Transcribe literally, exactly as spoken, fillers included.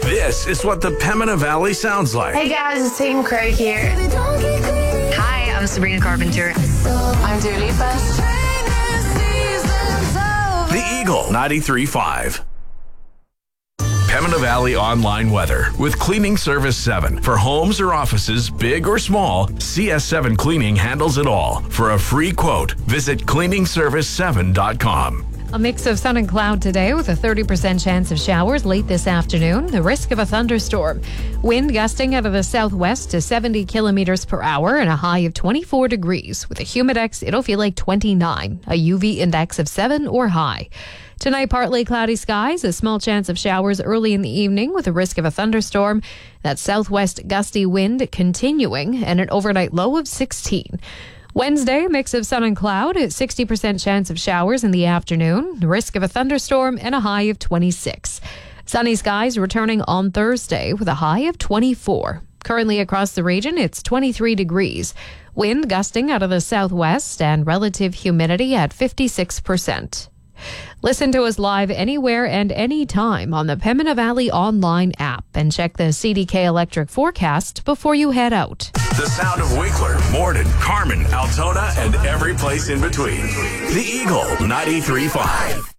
This is what the Pembina Valley sounds like. Hey guys, it's Team Craig here. Hi, I'm Sabrina Carpenter. I'm Dua Lipa. The Eagle ninety-three point five. Pembina Valley online weather with Cleaning Service seven. For homes or offices, big or small, C S seven Cleaning handles it all. For a free quote, visit cleaning service seven dot com. A mix of sun and cloud today with a thirty percent chance of showers late this afternoon. The risk of a thunderstorm. Wind gusting out of the southwest to seventy kilometers per hour and a high of twenty-four degrees. With a humidex, it'll feel like twenty-nine. A U V index of seven or high. Tonight, partly cloudy skies, a small chance of showers early in the evening with a risk of a thunderstorm. That southwest gusty wind continuing and an overnight low of sixteen. Wednesday, a mix of sun and cloud, a sixty percent chance of showers in the afternoon, the risk of a thunderstorm and a high of twenty-six. Sunny skies returning on Thursday with a high of twenty-four. Currently across the region, it's twenty-three degrees. Wind gusting out of the southwest and relative humidity at fifty-six percent. Listen to us live anywhere and anytime on the Pembina Valley online app and check the C D K Electric forecast before you head out. The sound of Winkler, Morden, Carmen, Altona, and every place in between. The Eagle ninety-three point five.